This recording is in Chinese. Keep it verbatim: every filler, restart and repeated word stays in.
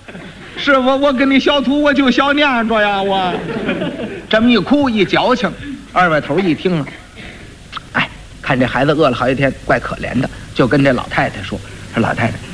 师傅，我跟你小徒我就小念着呀，我这么一哭一矫情，二外头一听啊，哎，看这孩子饿了好几天，怪可怜的，就跟这老太太说：“说老太太，